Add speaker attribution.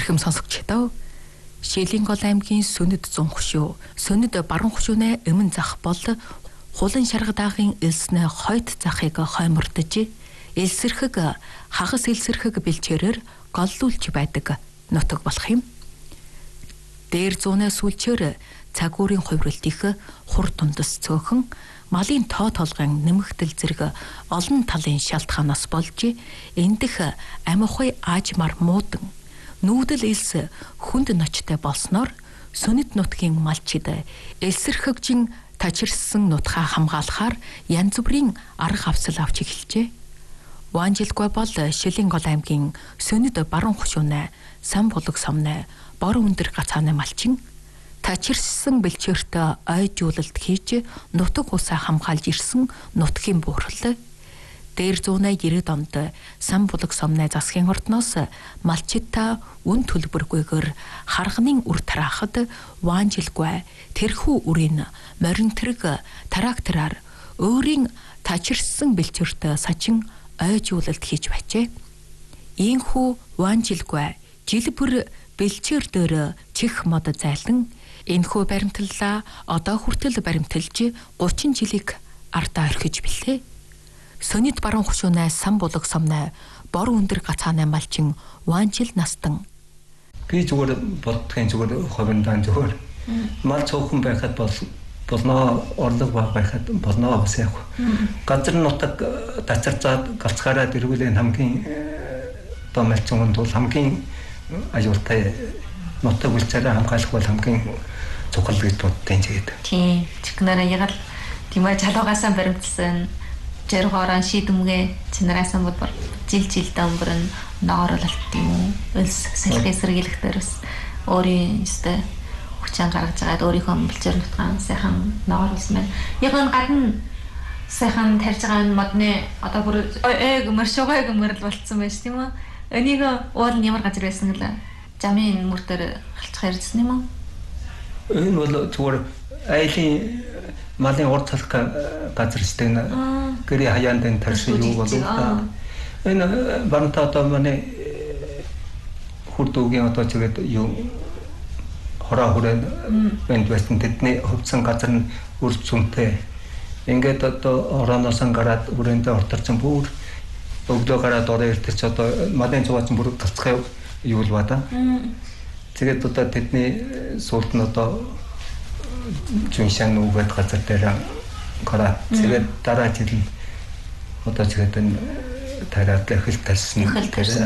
Speaker 1: Эрхэм сонсогчдоо Шилийн гол аймгийн Сүнэд 100 хушуу, Сүнэд баруун хушууны өмнө зах бол хулан шаргадаахын элснэ хойд захыг хоймордож, элсэрхэг хагас элсэрхэг бэлчээрээр голлуулж байдаг нутаг болох юм. Дээр зуунаа сүлчээр цагуурын хувиралт их хур тундас цөөхөн малын тоо толгойн нэмэгдэл зэрэг олон талын шалтгаанаас болж эндэх амихуй аажмар муудан нүүдэл элс хүнд ночтой болсноор Сүнэд нутгийн малчид элсэрхэгжин тачирсан нутгаа хамгаалахаар янз бүрийн арга авсал авч эхэлжээ. Ванжилгүй бол Шилийн гол аймгийн Сүнэд баруун хушууны сан булаг сомны бор өндөр гацааны малчин тачирсан бэлчээрт ойжуулалт хийж нутаг усаа хамгаалж ирсэн нутгийн буурал. Дээр 190 онд сан булаг сомны засгийн ордноос малчидаа үн төлбөргүйгээр харганы үр тараахад Ванжилгүй тэрхүү үрийн морин тэрэг трактораар өөрийн тачирсан бэлчээрт сачин ойжуулалт хийж байжээ. Ийхүү Ванжилгүй жил бүр бэлчээр дээр чих мод зайлан энэхүү баримтлалаа одоо хүртэл баримталж 30 жилиг ардаа орхиж билээ. Сүнэд баруун хушууны сан булаг сомны бор өндөр гацааны малчин Ванжил настан.
Speaker 2: Би зүгээр боддгийн зүгээр ховиндан зүгээр мал цөөхөн байхад болно орлого байхад болно бас яг. Газар нутаг тацарцаад галцгаараад ирвэл энэ хамгийн томэлцэн бол хамгийн аюултай нутаг үлцээрээ хамгаалах бол хамгийн цогцол гэж боддیں۔
Speaker 3: Тийм. Чихнараа яг л тиймээ чалуугаасаа баримтсан жаргоороо шийдэмгээ чинараасан бол жил омбрын нооролт юм уу? Элс салхи сэргийлэхтэрс өөрийн өстэй хүчээр гаргаж байгаад өөрийнхөө бэлчээр нутгаан сайхан нооролсон байна. Яг энэ гадна сайхан тарьж байгаа модны одоо бүр гмэршогой гмэрл болцсон байж тийм үү? Энийг уул нь ямар газар байсан гэлээ? Жамын мөр дээр халчих ярьсан юм уу?
Speaker 2: Энэ бол зүгээр айлын малын урд талх газар сте гэрээ хаяанд энэ тарьсан юу болов та. Энэ банта одоо манай хурдуугийн одоо чигээд юу хороо хүрээ энд байсан тэдний хөвцөн газар нь үрж сүнтэй. Ингээд одоо орооноос гараад үрээндээ орторсон бүр өглөө гараад ороо иртэж одоо малын цуваач бүр галцхай юу л бата. Тэгээд одоо тэдний суулт нь одоо Жуншан үгээд газар дээр гараад тэгээд дараа жил одоо тэгээд энэ тараад эхэлт талсан.